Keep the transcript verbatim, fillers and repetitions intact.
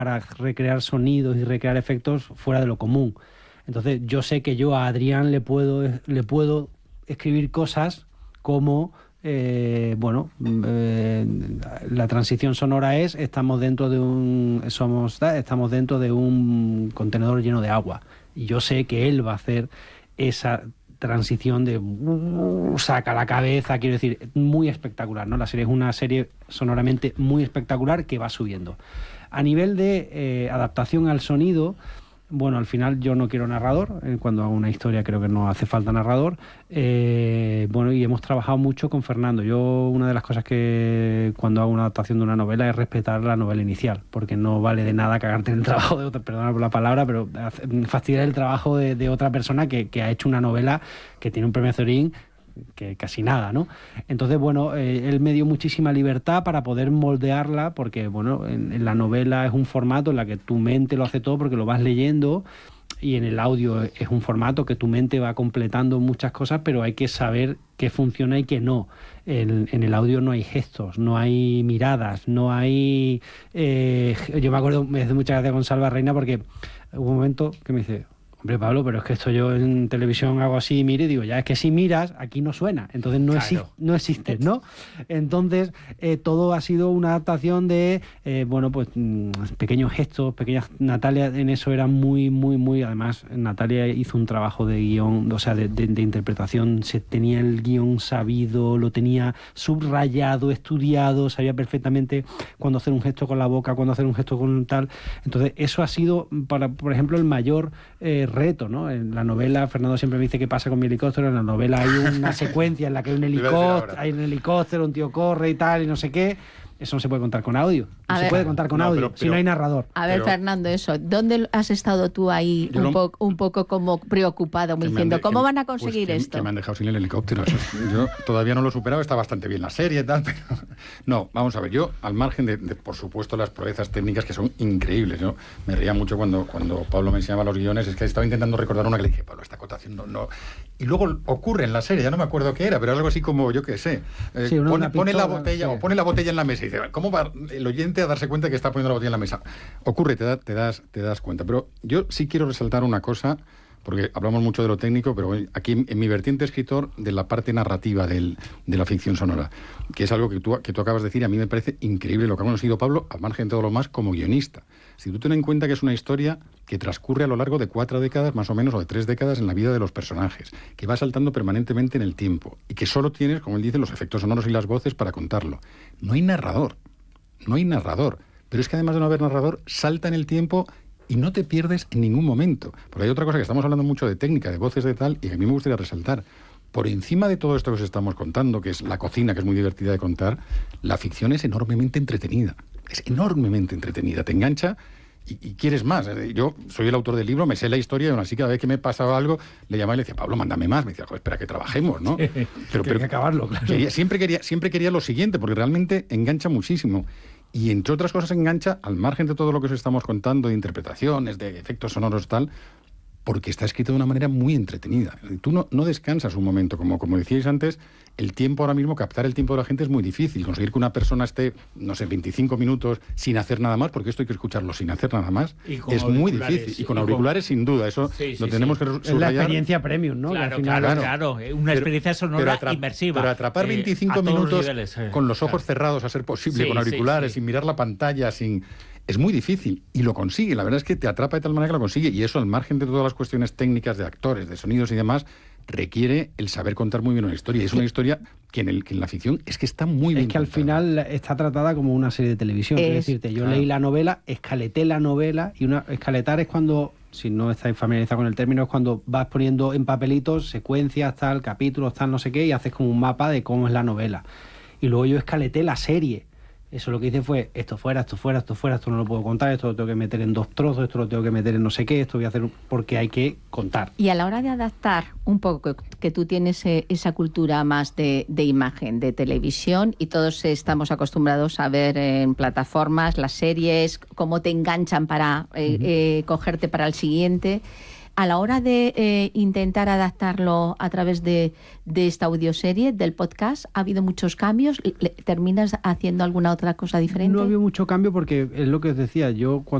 para recrear sonidos y recrear efectos fuera de lo común. Entonces yo sé que yo a Adrián le puedo, le puedo escribir cosas como, eh, bueno, eh, la transición sonora es, estamos dentro de un, somos, estamos dentro de un contenedor lleno de agua. Y yo sé que él va a hacer esa transición de uh, saca la cabeza, quiero decir, muy espectacular, ¿no? La serie es una serie sonoramente muy espectacular que va subiendo. A nivel de eh, adaptación al sonido, bueno, al final yo no quiero narrador, eh, cuando hago una historia creo que no hace falta narrador, eh, bueno, y hemos trabajado mucho con Fernando. Yo, una de las cosas que cuando hago una adaptación de una novela es respetar la novela inicial, porque no vale de nada cagarte en el trabajo de otra, perdona por la palabra, pero fastidiar el trabajo de, de otra persona que, que ha hecho una novela que tiene un premio Zorín, que casi nada, ¿no? Entonces, bueno, eh, él me dio muchísima libertad para poder moldearla, porque, bueno, en, en la novela es un formato en la que tu mente lo hace todo porque lo vas leyendo, y en el audio es un formato que tu mente va completando muchas cosas, pero hay que saber qué funciona y qué no. En, en el audio no hay gestos, no hay miradas, no hay... Eh, yo me acuerdo, me hace mucha gracia con Salva Reina, porque hubo un momento que me dice... Hombre, Pablo, pero es que esto yo en televisión hago así y mire y digo, ya es que si miras, aquí no suena, entonces no, claro. exi- no existe, ¿no? Entonces, eh, todo ha sido una adaptación de, eh, bueno, pues mmm, pequeños gestos, pequeñas... Natalia en eso era muy, muy, muy... Además, Natalia hizo un trabajo de guión, o sea, de, de, de interpretación, se tenía el guión sabido, lo tenía subrayado, estudiado, sabía perfectamente cuándo hacer un gesto con la boca, cuándo hacer un gesto con tal. Entonces, eso ha sido, para, por ejemplo, el mayor... Eh, reto, ¿no? En la novela, Fernando siempre me dice qué pasa con mi helicóptero. En la novela hay una secuencia en la que hay un helicóptero, hay un helicóptero, un tío corre y tal, y no sé qué. Eso no se puede contar con audio. No a se ver, puede contar con no, audio pero, pero, si no hay narrador. A ver, pero, Fernando, eso. ¿Dónde has estado tú ahí un, lo, po- un poco como preocupado, diciendo, de, ¿cómo que, van a conseguir pues esto? Que me han dejado sin el helicóptero. Yo todavía no lo he superado, está bastante bien la serie y tal, pero... No, vamos a ver, yo, al margen de, de por supuesto, las proezas técnicas que son increíbles, ¿no? Me reía mucho cuando, cuando Pablo me enseñaba los guiones, es que estaba intentando recordar una que le dije, Pablo, esta acotación no, no... Y luego ocurre en la serie, ya no me acuerdo qué era, pero algo así como, yo qué sé, eh, sí, pone, pistola, pone la botella, sí. o pone la botella en la mesa y dice, ¿cómo va el oyente a darse cuenta que está poniendo la botella en la mesa? Ocurre, te, da, te, das, te das cuenta. Pero yo sí quiero resaltar una cosa, porque hablamos mucho de lo técnico, pero aquí en, en mi vertiente escritor, de la parte narrativa del, de la ficción sonora, que es algo que tú, que tú acabas de decir, a mí me parece increíble lo que ha conseguido Pablo, al margen de todo lo más, como guionista. Si tú ten en cuenta que es una historia que transcurre a lo largo de cuatro décadas, más o menos, o de tres décadas en la vida de los personajes, que va saltando permanentemente en el tiempo, y que solo tienes, como él dice, los efectos sonoros y las voces para contarlo. No hay narrador. No hay narrador, pero es que además de no haber narrador, salta en el tiempo y no te pierdes en ningún momento. Porque hay otra cosa que estamos hablando mucho de técnica, de voces de tal, y que a mí me gustaría resaltar. Por encima de todo esto que os estamos contando, que es la cocina, que es muy divertida de contar, la ficción es enormemente entretenida. Es enormemente entretenida. Te engancha y, y quieres más. Yo soy el autor del libro, me sé la historia, y aún así cada vez que me pasaba algo, le llamaba y le decía, Pablo, mándame más. Me decía, joder, espera que trabajemos, ¿no? Sí, pero, pero que acabarlo, claro. Quería, siempre, quería, siempre quería lo siguiente, porque realmente engancha muchísimo. Y entre otras cosas engancha, al margen de todo lo que os estamos contando, de interpretaciones, de efectos sonoros tal, porque está escrito de una manera muy entretenida. Tú no, no descansas un momento, como, como decíais antes, el tiempo ahora mismo, captar el tiempo de la gente es muy difícil. Conseguir que una persona esté, no sé, veinticinco minutos sin hacer nada más, porque esto hay que escucharlo sin hacer nada más, es muy difícil. Y con y auriculares, con... sin duda, eso sí, sí, lo tenemos sí. que subrayar. Es la experiencia premium, ¿no? Claro, al final, claro, claro, claro. Una experiencia sonora pero, pero inmersiva. Pero atrapar veinticinco eh, minutos niveles, eh, con los ojos claro. cerrados, a ser posible, sí, con auriculares, sí, sí. sin mirar la pantalla, sin... Es muy difícil, y lo consigue. La verdad es que te atrapa de tal manera que lo consigue, y eso, al margen de todas las cuestiones técnicas de actores, de sonidos y demás, requiere el saber contar muy bien una historia. Es una historia que en, el, que en la ficción es que está muy bien Es que contada. Al final está tratada como una serie de televisión. Es, quiero decirte, yo claro. leí la novela, escaleté la novela, y una escaletar es cuando, si no estáis familiarizados con el término, es cuando vas poniendo en papelitos secuencias, tal, capítulos, tal, no sé qué, y haces como un mapa de cómo es la novela. Y luego yo escaleté la serie. Eso lo que hice fue, esto fuera, esto fuera, esto fuera, esto no lo puedo contar, esto lo tengo que meter en dos trozos, esto lo tengo que meter en no sé qué, esto voy a hacer, porque hay que contar. Y a la hora de adaptar un poco, que tú tienes esa cultura más de, de imagen, de televisión, y todos estamos acostumbrados a ver en plataformas las series, cómo te enganchan para eh, uh-huh. eh, cogerte para el siguiente. A la hora de eh, intentar adaptarlo a través de, de esta audioserie, del podcast, ¿ha habido muchos cambios? ¿Terminas haciendo alguna otra cosa diferente? No ha habido mucho cambio porque es lo que os decía, yo cuando